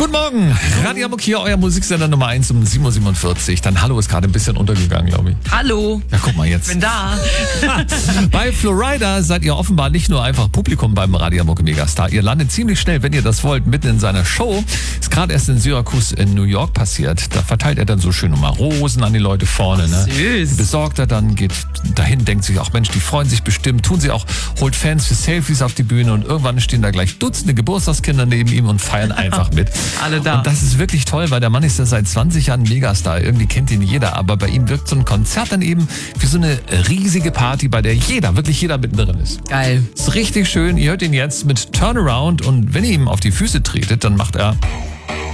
Guten Morgen, Radio Hamburg hier, euer Musiksender Nummer 1 um 7.47 Uhr. Dann Hallo ist gerade ein bisschen untergegangen, glaube ich. Hallo. Ja, guck mal jetzt. Bin da. Bei Florida seid ihr offenbar nicht nur einfach Publikum beim Radio Hamburg Megastar. Ihr landet ziemlich schnell, wenn ihr das wollt, mitten in seiner Show. Ist gerade erst in Syracuse in New York passiert. Da verteilt er dann so schön nochmal Rosen an die Leute vorne. Ne? Süß. Besorgt er dann, geht dahin, denkt sich auch, Mensch, die freuen sich bestimmt, tun sie auch, holt Fans für Selfies auf die Bühne und irgendwann stehen da gleich Dutzende Geburtstagskinder neben ihm und feiern einfach mit. Alle da. Und das ist wirklich toll, weil der Mann ist ja seit 20 Jahren Megastar. Irgendwie kennt ihn jeder, aber bei ihm wirkt so ein Konzert dann eben wie so eine riesige Party, bei der wirklich jeder mittendrin ist. Geil. Ist richtig schön. Ihr hört ihn jetzt mit Turnaround und wenn ihr ihm auf die Füße tretet, dann macht er